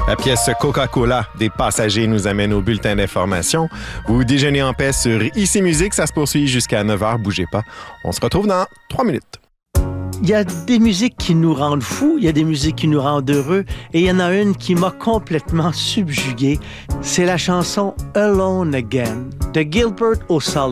La pièce Coca-Cola des Passagers nous amène au bulletin d'information. Vous déjeunez en paix sur ICI Musique. Ça se poursuit jusqu'à 9h. Bougez pas. On se retrouve dans 3 minutes. Il y a des musiques qui nous rendent fous, il y a des musiques qui nous rendent heureux, et il y en a une qui m'a complètement subjugué. C'est la chanson Alone Again de Gilbert O'Sullivan.